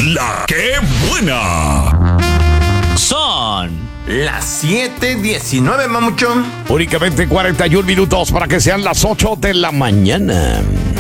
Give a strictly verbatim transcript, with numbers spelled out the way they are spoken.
La que buena. Son las siete diecinueve, mamuchón. Únicamente cuarenta y un minutos para que sean las ocho de la mañana.